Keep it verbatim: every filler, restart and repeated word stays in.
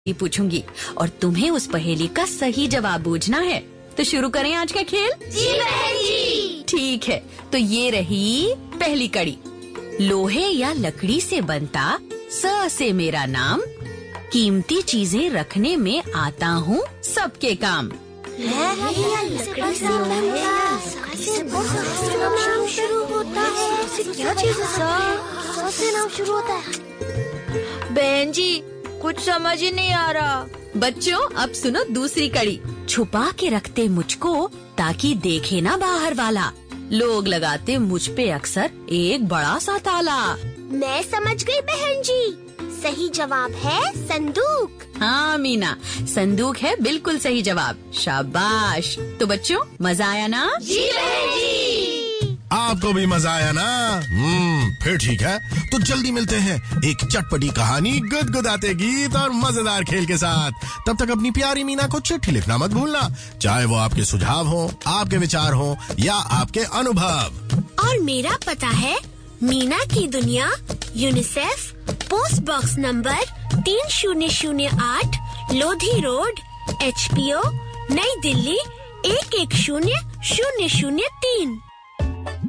ये पूछूंगी और तुम्हें उस पहेली का सही जवाब बूझना है। तो शुरू करें आज का खेल। जी बहन जी। ठीक है, तो ये रही पहली कड़ी। लोहे या लकड़ी से बनता स से मेरा नाम, कीमती चीजें रखने में आता हूँ सबके काम। लकड़ी से नाम शुरू होता है। क्या चीज से नाम शुरू होता है? बहन जी कुछ समझ ही नहीं आ रहा। बच्चों अब सुनो दूसरी कड़ी। छुपा के रखते मुझको ताकि देखे ना बाहर वाला, लोग लगाते मुझ पे अक्सर एक बड़ा सा ताला। मैं समझ गई बहन जी, सही जवाब है संदूक। हाँ मीना, संदूक है बिल्कुल सही जवाब। शाबाश। तो बच्चों मजा आया ना? जी बहन जी। आपको भी मजा आया ना? हम्म फिर ठीक है, तो जल्दी मिलते हैं एक चटपटी कहानी, गुदगुदाते गीत और मजेदार खेल के साथ। तब तक अपनी प्यारी मीना को चिट्ठी लिखना मत भूलना, चाहे वो आपके सुझाव हो, आपके विचार हो या आपके अनुभव। और मेरा पता है मीना की दुनिया, यूनिसेफ, पोस्ट बॉक्स नंबर तीन शून्य शून्य आठ, Lodhi road, H P O, नई दिल्ली एक एक शून्य शून्य शून्य तीन।